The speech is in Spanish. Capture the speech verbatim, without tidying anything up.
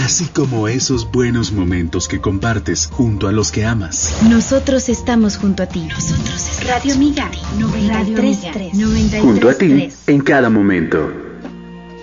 así como esos buenos momentos que compartes junto a los que amas. Nosotros estamos junto a ti. Nosotros estamos Radio Amiga, noventa y tres punto tres. Junto a ti en cada momento.